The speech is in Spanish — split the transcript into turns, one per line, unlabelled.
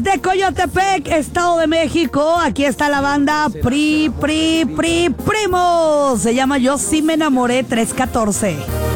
Desde Coyotepec, Estado de México, aquí está la banda Primo. Se llama Yo sí me enamoré 314.